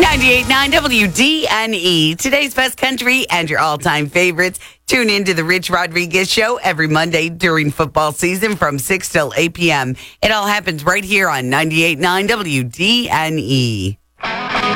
98.9 WDNE, today's best country and your all-time favorites. Tune in to the Rich Rodriguez Show every Monday during football season from 6 till 8 p.m. It all happens right here on 98.9 WDNE.